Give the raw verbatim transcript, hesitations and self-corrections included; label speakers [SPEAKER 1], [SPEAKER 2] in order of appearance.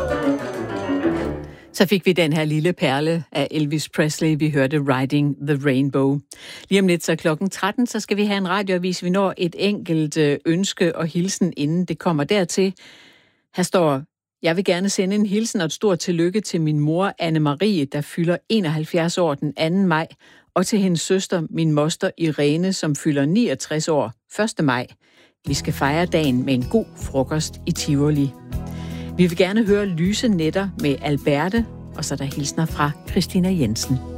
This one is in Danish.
[SPEAKER 1] Så fik vi den her lille perle af Elvis Presley. Vi hørte Riding the Rainbow. Lige om lidt, så klokken tretten, så skal vi have en radioavis. Vi når et enkelt ønske og hilsen, inden det kommer dertil. Her står: Jeg vil gerne sende en hilsen og et stort tillykke til min mor, Anne-Marie, der fylder enoghalvfjerds år den anden maj, og til hendes søster, min moster Irene, som fylder niogtres år første maj. Vi skal fejre dagen med en god frokost i Tivoli. Vi vil gerne høre Lyse Nætter med Alberte, og så er der hilsner fra Christina Jensen.